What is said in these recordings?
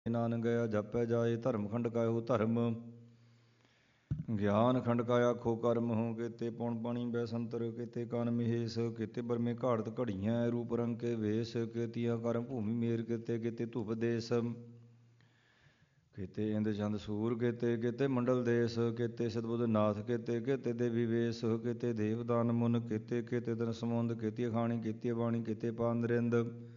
ਨਾਨਕ ਗਿਆ ਜਪੈ ਜਾਏ ਧਰਮ ਖੰਡ ਕਾਇਓ ਧਰਮ ਗਿਆਨ ਖੰਡ ਕਾ ਆਖੋ ਕਰਮ ਹੋ ਕੀਤੇ ਪੌਣ ਪਾਣੀ ਬੈਸੰਤਰ ਕੀਤੇ ਕਾਨ ਮਹੇਸ਼ ਕੀਤੇ ਬਰਮੇ ਘਾੜਤ ਘੜੀਆਂ ਰੂਪ ਰੰਗ ਕੇ ਵੇਸ਼ ਕੀਤੀਆਂ ਕਰਮ ਭੂਮੀ ਮੇਰ ਕੀਤੇ ਧੁਪ ਦੇਸ ਕੀਤੇ ਇੰਦ ਚੰਦ ਸੂਰ ਕੀਤੇ ਮੰਡਲ ਦੇਸ਼ ਕੀਤੇ ਸਤਬੁੱਧ ਨਾਥ ਕੀਤੇ ਦੇਵੀ ਵੇਸ਼ ਕੀਤੇ ਦੇਵਦਾਨ ਮੁਨ ਕੀਤੇ ਤਨ ਸਮੁੰਦ ਕੀਤੀ ਅਖਾਣੀ ਕੀਤੀ ਬਾਣੀ ਕੀਤੇ ਪਾਂਦਰਿੰਦ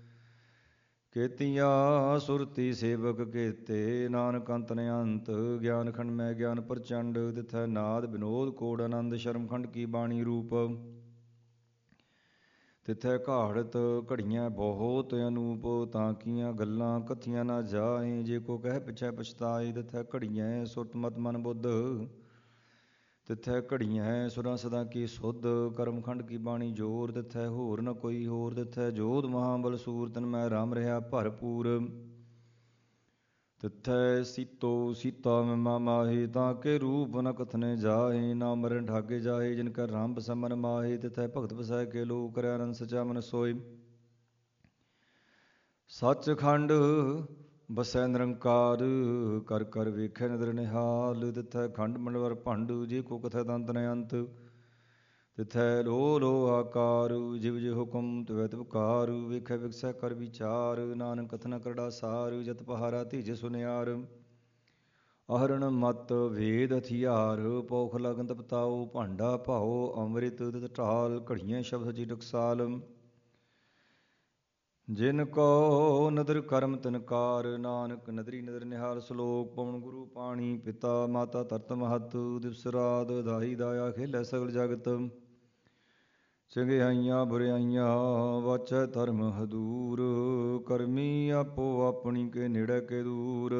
ਕੀਤੀਆਂ ਸੁਰਤੀ ਸੇਵਕ ਕੀਤੇ ਨਾਨਕ ਅੰਤ ਨ ਅੰਤ ਗਿਆਨ ਖੰਡ ਮੈਂ ਗਿਆਨ ਪ੍ਰਚੰਡ ਤਿਥੈ ਨਾਦ ਵਿਨੋਦ ਕੋੜ ਆਨੰਦ ਸ਼ਰਮ ਖੰਡ ਕੀ ਬਾਣੀ ਰੂਪ ਤਿਥੈ ਘਾੜਤ ਘੜੀਆਂ ਬਹੁਤ ਅਨੂਪ ਤਾਂ ਕੀਆਂ ਗੱਲਾਂ ਕਥੀਆਂ ਨਾ ਜਾਏ ਜੇ ਕੋ ਕਹਿ ਪਿਛੈ ਪਛਤਾਏ ਤਿਥੈ ਘੜੀਆਂ ਸੁਰਤ ਮਤ ਮਨ ਬੁੱਧ ਤਿਥੈ ਘੜੀਆਂ ਸੁਰਾਂ ਸਦਾ ਕੀ ਸੁਧ ਕਰਮ ਖੰਡ ਕੀ ਬਾਣੀ ਜੋਰ ਤਿਥੈ ਹੋਰ ਨ ਕੋਈ ਹੋਰ ਤਿਥੈ ਜੋਧ ਮਹਾਬਲ ਸੂਰ ਤਨ ਮੈਂ ਰਾਮ ਰਿਹਾ ਭਰਪੂਰ ਤਿਥੈ ਸੀਤਾ ਮਾ ਮਾਹੀ ਤਾਂ ਕੇ ਰੂਪ ਨ ਕਥਨੇ ਜਾਏ ਨਾ ਮਰਨ ਠਾਗੇ ਜਾਏ ਜਿਨ ਕਰ ਰਾਮ ਬਸਮਨ ਮਾਹੀ ਤਿਥੈ ਭਗਤ ਵਸੈ ਕੇ ਲੋ ਕਰਿ ਆਨੰਦ ਸਚਾ ਮਨ ਸੋਇ ਸੱਚਖੰਡ ਬਸੈ ਨਿਰੰਕਾਰ ਕਰ ਕਰ ਵੇਖੈ ਨਦਰ ਨਿਹਾਲ ਤਿਥੈ ਖੰਡ ਮੰਡਵਰ ਭੰਡ ਜੇ ਕੋ ਕਥੈ ਦੰਤ ਨ ਅੰਤ ਤਿਥੈ ਲੋ ਆਕਾਰ ਜਿਵ ਜੇ ਹੁਕਮ ਤਿਵੈ ਤਿਵਕਾਰ ਵੇਖੈ ਵਿਖਸੈ ਕਰ ਵਿਚਾਰ ਨਾਨਕ ਕਥਨ ਕਰੜਾ ਸਾਰ ਜਤ ਪਹਾਰਾ ਧੀਜ ਸੁਨਿਆਰ ਅਹਰਣ ਮਤ ਵੇਦ ਹਥਿਆਰ ਪੌਖ ਲਗਨ ਤਪਤਾਓ ਭਾਂਡਾ ਭਾਓ ਅੰਮ੍ਰਿਤ ਤਿਤ ਢਾਲ ਘੜੀਆਂ ਸ਼ਬਦ ਜੀ ਟਕਸਾਲ ਜਿਨ ਕੋ ਨਦਰ ਕਰਮ ਤਿਨਕਾਰ ਨਾਨਕ ਨਦਰੀ ਨਦਰ ਨਿਹਾਲ ਸਲੋਕ ਪਵਨ ਗੁਰੂ ਪਾਣੀ ਪਿਤਾ ਮਾਤਾ ਧਰਤ ਮਹਤ ਦਿਵਸ ਰਾਤ ਦਾਈ ਦਾਇਆ ਖੇਲੇ ਸਗਲ ਜਗਤ ਚੰਗਿਆਈਆਂ ਬੁਰਿਆਈਆਂ ਵਾਚੈ ਧਰਮ ਹਦੂਰ ਕਰਮੀ ਆਪੋ ਆਪਣੀ ਕੇ ਨੇੜੇ ਕੇ ਦੂਰ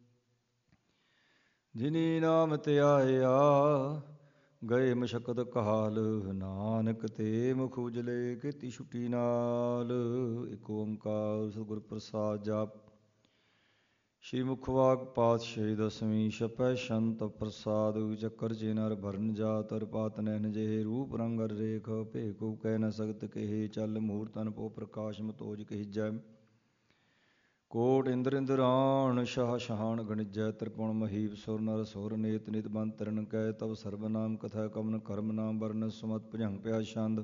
ਜਿਨੀ ਨਾਮ ਧਿਆਇਆ ਗਏ ਮਸ਼ਕਤ ਕਾਲ ਨਾਨਕ ਤੇ ਮੁਖ ਉਜਲੇ ਕੀਤੀ ਛੁੱਟੀ ਨਾਲ ਇਕ ਓੰਕਾਰ ਸਤਿਗੁਰ ਪ੍ਰਸਾਦ ਜਾਪ ਸ਼੍ਰੀ ਮੁਖਵਾਕ ਪਾਤਸ਼ਾਹੀ ਦਸਵੀਂ ਛਪੈ ਸ਼ੰਤ ਪ੍ਰਸਾਦ ਚੱਕਰ ਜੇ ਨਰ ਭਰਨ ਜਾਤਰ ਪਾਤ ਨੈਨ ਜਿਹੇ ਰੂਪ ਰੰਗ ਰੇਖ ਭੇਕੂ ਕਹਿ ਨ ਸਕਤ ਕਹੇ ਚੱਲ ਮੂਰਤਨ ਪੋ ਪ੍ਰਕਾਸ਼ ਮਤੋਜ ਕਹੀਜੈ ਕੋਟ ਇੰਦਰ ਇੰਦਰਾਣ ਸ਼ਾਹ ਸ਼ਹਾਨ ਗਣਿਜੈ ਤ੍ਰਿਪੁਣ ਮਹੀਪ ਸੁਰ ਨਰ ਸੁਰ ਨੇਤ ਨਿਤ ਬੰਤਰਨ ਕੈ ਤਵ ਸਰਬ ਨਾਮ ਕਥਾ ਕਮਨ ਕਰਮ ਨਾਮ ਵਰਨ ਸੁਮਤ ਭੁਜੰਗ ਪਿਆ ਛੰਦ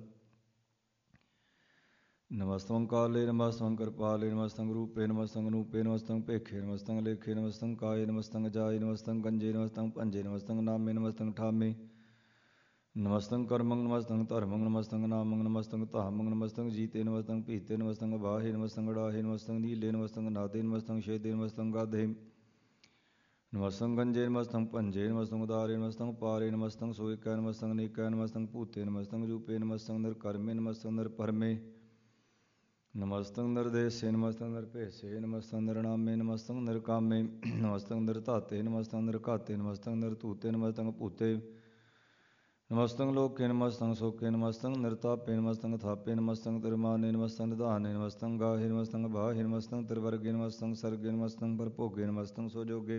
ਨਮਸਤੰ ਕਾਲੇ ਨਮਸਤੰ ਕਿਰਪਾਲੇ ਨਮਸਤੰ ਰੂਪੇ ਨਮਸਤੰ ਅਨੂਪੇ ਨਮਸਤੰ ਭੇਖੇ ਨਮਸਤੰ ਲੇਖੇ ਨਮਸਤੰ ਕਾਏ ਨਮਸਤੰ ਜਾਏ ਨਮਸਤੰ ਗੰਜੇ ਨਮਸਤੰ ਭੰਜੇ ਨਮਸਤੰ ਨਾਮੇ ਨਮਸਤੰ ਠਾਮੇ ਨਮਸਤੰ ਕਰਮੰ ਨਮਸਤੰ ਧਰਮੰ ਨਮਸਤੰ ਨਾਮੰ ਨਮਸਤੰ ਧਾਮੰ ਨਮਸਤੰ ਜੀਤੇ ਨਮਸਤੰ ਭੀਤੇ ਨਮਸਤੰ ਬਾਹੇ ਨਮਸਤੰ ਗੜਾਹੇ ਨਮਸਤੰ ਨੀਲੇ ਨਮਸਤੰ ਨਾਦੇ ਨਮਸਤੰ ਛੇਦੇ ਨਮਸਤੰ ਗਾਧੇ ਨਮਸਤੰ ਗੰਜੇ ਨਮਸਤੰ ਭੰਜੇ ਨਮਸਤੰ ਉਦਾਰੇ ਨਮਸਤੰ ਪਾਰੇ ਨਮਸਤੰ ਸੋਇਕੈ ਨਮਸਤੰ ਨੇਕੈ ਨਮਸਤੰ ਭੂਤੇ ਨਮਸਤੰ ਰੂਪੇ ਨਮਸਤੰ ਨਿਰਕਰਮੇ ਨਮਸਤੰ ਨਿਰਪਰਮੇ ਨਮਸਤੰ ਨਿਰਦੇਸੇ ਨਮਸਤੰ ਨਿਰਭੇਸੇ ਨਮਸਤੰ ਨਿਰਨਾਮੇ ਨਮਸਤੰ ਨਿਰਕਾਮੇ ਨਮਸਤੰ ਨਿਰਧਾਤੇ ਨਮਸਤੰ ਨਿਰਘਾਤੇ ਨਮਸਤੰ ਨਿਰਧੂਤੇ ਨਮਸਤੰ ਭੂਤੇ ਨਮਸਤੰ ਲੋਕੇ ਨਮਸਤੰ ਸੋਕੇ ਨਮਸਤੰ ਨਿਰਤਾਪੇ ਨਮਸਤੰ ਥਾਪੇ ਨਮਸਤੰ ਤਿਰਮਾਨੇ ਨਮਸਤੰ ਨਿਧਾਨੇ ਨਮਸਤੰ ਗਾਹੇ ਨਮਸਤੰ ਬਾਹੇ ਨਮਸਤੰ ਤਿਰਵਰਗੇ ਨਮਸਤੰ ਸਰਗੇ ਨਮਸਤੰ ਪਰਭੋਗੇ ਨਮਸਤੰ ਸੋਜੋਗੇ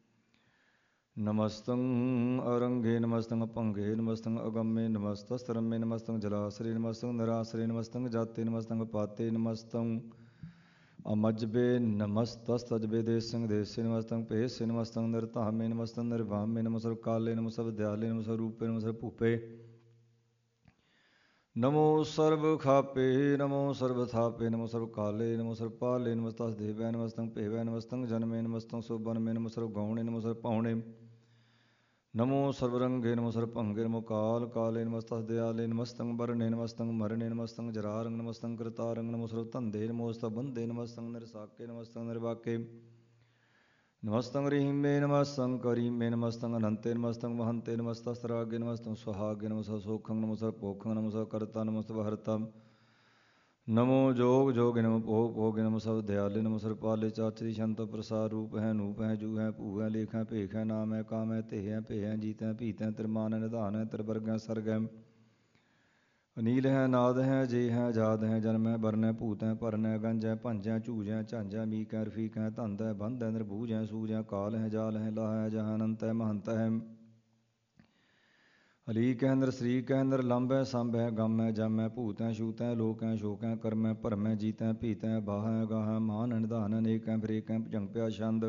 ਨਮਸਤੰ ਅਰੰਗੇ ਨਮਸਤੰ ਅਭੰਗੇ ਨਮਸਤੰ ਅਗੰਮੇ ਨਮਸਤਸਤਰਮੇ ਨਮਸਤੰ ਜਲਾਸਰੇ ਨਮਸਤੰ ਨਿਰਾਸਰੇ ਨਮਸਤੰ ਜਾਤੇ ਨਮਸਤੰ ਪਾਤੇ ਨਮਸਤੰ ਅਮਜਬੇ ਨਮਸਤਸਤਜਬੇ ਦੇਸੰ ਦੇਸੇ ਨਮਸਤੰ ਭੇਸੇ ਨਮਸਤੰ ਨਿਰਧਾਮੇ ਨਮਸਤੰ ਨਿਰਭਾਮੇ ਨਮਸਤੰ ਕਾਲੇ ਨਮਸਤੰ ਵਿਦਿਆਲੇ ਨਮਸਤੰ ਰੂਪੇ ਨਮਸਤੰ ਭੂਪੇ ਨਮੋ ਸਰਬ ਖਾਪੇ ਨਮੋ ਸਰਬ ਥਾਪੇ ਨਮੋ ਸਰਬ ਕਾਲੇ ਨਮੋ ਸਰਬ ਪਾਲੇ ਨਮਸਤਸ ਦੇਵੈ ਨਮਸਤੰ ਭੇਵੈ ਨਮਸਤੰ ਜਨਮੇ ਨਮਸਤੰ ਸੁਬਨਮੇ ਨਮੋ ਸਰਬ ਗੌਣੇ ਨਮੋ ਸਰਬ ਪਾਉਣੇ ਨਮੋ ਸਰਬ ਰੰਗੇ ਨਮੋ ਸਰਬ ਭੰਗੇ ਨਮੋ ਕਾਲ ਕਾਲੇ ਨਮਸਤਸ ਦਿਆਲੇ ਨਮਸਤੰ ਵਰਣੇ ਨਮਸਤੰ ਮਰਣੇ ਨਮਸਤੰ ਜਰਾਰੰਗ ਨਮਸਤੰ ਕਰਤਾਰੰਗ ਨਮੋ ਸਰਬ ਧੰਦੇ ਨਮੋਸਤੰ ਬੰਦੇ ਨਮਸਤੰ ਨਿਰਸਾਕੇ ਨਮਸਤੰ ਨਿਰਵਾਕੇ ਨਮਸਤੰ ਰੀਮੇ ਨਮਸਤੰ ਕਰੀਮੇ ਨਮਸਤੰ ਅਨੰਤੇ ਨਮਸਤੰ ਮਹੰਤੇ ਨਮਸਤਸਰਾਗੇ ਨਮਸਤੰ ਸੁਹਾਗੇ ਨਮਸਤੰ ਸੋਖੰ ਨਮਸਤੰ ਭੋਖੰ ਨਮਸਤੰ ਕਰਤਾ ਨਮਸਤੰ ਹਰਤਾ ਨਮੋ ਜੋਗ ਜੋਗੇ ਨਮੋ ਭੋਗ ਭੋਗੇ ਨਮੋ ਸਭ ਦਿਆਲੇ ਨਮੋ ਸਰ ਪਾਲੇ ਚਾਚਰੀ ਸ਼ੰਤ ਪ੍ਰਸਾਦ ਰੂਪ ਹੈ ਨੂਪ ਹੈ ਜੂ ਹੈ ਭੂ ਹੈ ਲੇਖ ਹੈ ਭੇਖ ਹੈ ਨਾਮ ਹੈ ਕਾਮ ਹੈ ਧੇ ਹੈ ਭੇ ਹੈ ਜੀਤ ਹੈ ਭੀਤ ਹੈ ਤਿਰਮਾਨ ਹੈ ਨਿਧਾਨ ਹੈ ਤਿਰਵਰਗ ਹੈ ਸਰਗ ਹੈ ਅਨੀਲ ਹੈ ਨਾਦ ਹੈ ਜੇ ਹੈ ਆਜ਼ਾਦ ਹੈ ਜਨਮ ਹੈ ਬਰਨ ਹੈ ਭੂਤ ਹੈ ਭਰਨ ਹੈ ਗੰਜ ਹੈ ਭੰਜ ਹੈ ਝੂਜ ਹੈ ਝੰਜ ਹੈ ਮੀਕ ਹੈ ਰਫੀਕ ਹੈ ਧੰਦ ਹੈ ਬੰਧ ਹੈ ਨਿਰਭੂਜ ਹੈ ਸੂਜ ਹੈ ਕਾਲ ਹੈ ਜਾਲ ਹੈ ਲਾਹ ਹੈ ਜਹਾਂ ਅਨੰਤ ਹੈ ਮਹੰਤ ਹੈ ਹਲੀ ਕੈ ਅੰਦਰ ਸ੍ਰੀ ਕੈ ਅੰਦਰ ਲੰਬੈ ਸੰਭੈ ਗਮੈ ਜਮੈ ਭੂਤੈ ਛੂਤੈ ਲੋਕੈ ਸ਼ੋਕੈ ਕਰਮੈ ਭਰਮੈ ਜੀਤੈ ਭੀਤੈ ਬਾਹੈ ਗਾਹੈ ਮਾਨੈ ਨਿਧਾਨੈ ਅਨੇਕੈ ਫਿਰੇਕੈ ਭੁਜੰਗ ਪਿਆ ਛੰਦ